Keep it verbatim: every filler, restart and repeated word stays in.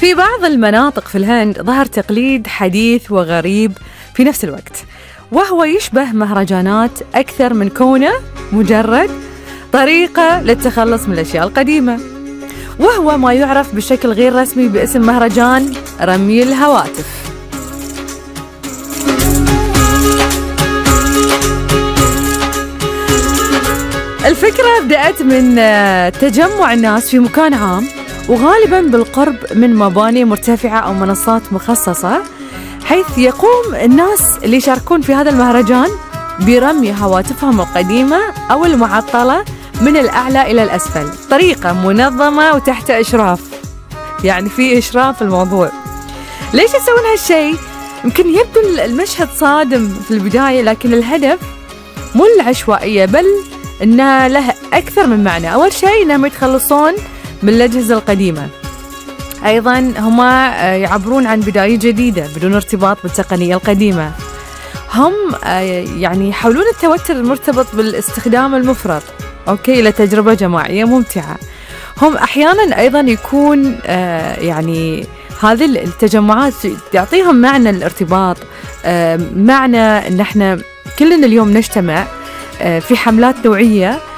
في بعض المناطق في الهند ظهر تقليد حديث وغريب في نفس الوقت، وهو يشبه مهرجانات أكثر من كونه مجرد طريقة للتخلص من الأشياء القديمة، وهو ما يعرف بشكل غير رسمي باسم مهرجان رمي الهواتف. الفكرة بدأت من تجمع الناس في مكان عام، وغالباً بالقرب من مباني مرتفعة أو منصات مخصصة، حيث يقوم الناس اللي يشاركون في هذا المهرجان برمي هواتفهم القديمة أو المعطلة من الأعلى إلى الأسفل، طريقة منظمة وتحت إشراف، يعني في إشراف الموضوع. ليش يسوون هالشيء؟ يمكن يبدو المشهد صادم في البداية، لكن الهدف مو العشوائية، بل إنه له أكثر من معنى. أول شيء إنهم يتخلصون من الأجهزة القديمة، أيضا هما يعبرون عن بداية جديدة بدون ارتباط بالتقنية القديمة. هم يعني يحولون التوتر المرتبط بالاستخدام المفرط أوكي إلى تجربة جماعية ممتعة. هم أحيانا أيضا يكون يعني هذه التجمعات تعطيهم معنى الارتباط، معنى إن احنا كلنا اليوم نجتمع في حملات نوعية